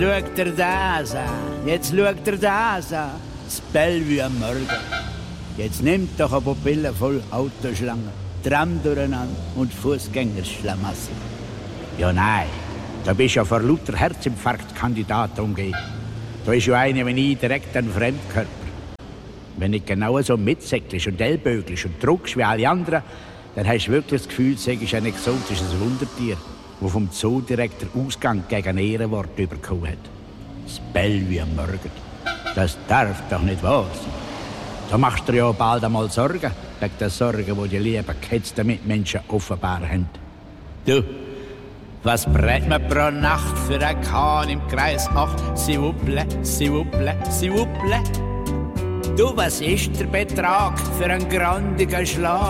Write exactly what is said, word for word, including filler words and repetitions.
Schaut dir das an, jetzt schaut dir das an, das Bellevue am Morgen. Jetzt nimmt doch eine Pupille voll Autoschlangen, Tram durcheinander und Fußgängerschlamassel. Ja nein, da bist ja vor lauter Herzinfarktkandidat umgeben. Da ist ja einer wie ich direkt ein Fremdkörper. Wenn ich genau so mitsäckelst und ellbögelst und druckst wie alle anderen, dann hast du wirklich das Gefühl, du seist ein exotisches Wundertier, das vom Zoo direkt den Ausgang gegen ein Ehrenwort bekommen hat. Das Bellevue am Morgen. Das darf doch nicht wahr sein. Da machst du dir ja bald einmal Sorgen, wegen der Sorgen, die die lieben gehetzten Mitmenschen offenbar haben. Du, was brät man pro Nacht für einen Kahn im Kreis acht? S'il vous plaît, s'il vous plaît, s'il vous plaît. Du, was ist der Betrag für einen grandigen Schlag?